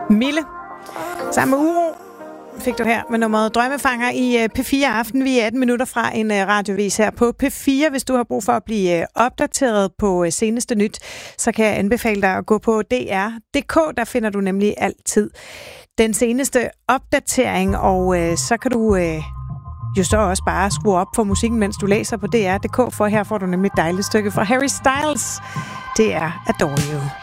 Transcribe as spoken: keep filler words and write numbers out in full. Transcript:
Mille, sammen med Uro, fik du her med nummeret Drømmefanger i P fire Aften. Vi er atten minutter fra en radiovis her på P fire. Hvis du har brug for at blive opdateret på seneste nyt, så kan jeg anbefale dig at gå på D R punktum D K. Der finder du nemlig altid den seneste opdatering, og øh, så kan du øh, jo så også bare skrue op for musikken, mens du læser på D R punktum D K, for her får du nemlig et dejligt stykke fra Harry Styles. Det er Adore You.